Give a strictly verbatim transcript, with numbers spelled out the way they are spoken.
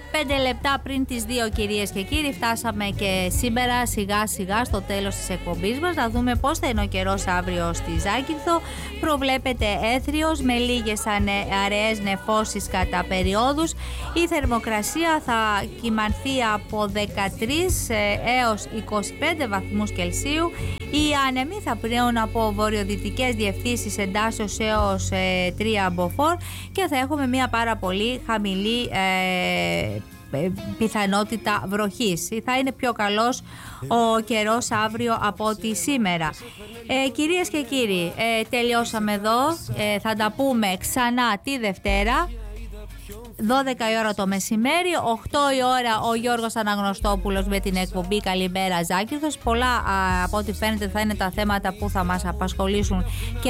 Πέντε λεπτά πριν τις δύο, κυρίες και κύριοι, φτάσαμε και σήμερα σιγά σιγά στο τέλος της εκπομπής μας. Να δούμε πώς θα είναι ο καιρός αύριο στη Ζάκυνθο. Προβλέπεται έθριος με λίγες αραίες νεφώσεις κατά περιόδους. Η θερμοκρασία θα κυμανθεί από δεκατρείς έως είκοσι πέντε βαθμούς Κελσίου. Οι άνεμοι θα πνέουν από βορειοδυτικές διευθύνσεις εντάσσεως έως ε, τρία μποφόρ και θα έχουμε μια πάρα πολύ χαμηλή ε, πιθανότητα βροχής. Θα είναι πιο καλός ο καιρός αύριο από ό,τι σήμερα. ε, Κυρίες και κύριοι, ε, τελειώσαμε εδώ. ε, Θα τα πούμε ξανά τη Δευτέρα δώδεκα η ώρα το μεσημέρι, οκτώ η ώρα ο Γιώργος Αναγνωστόπουλος με την εκπομπή Καλημέρα Ζάκυνθος. Πολλά α, από ό,τι φαίνεται θα είναι τα θέματα που θα μας απασχολήσουν και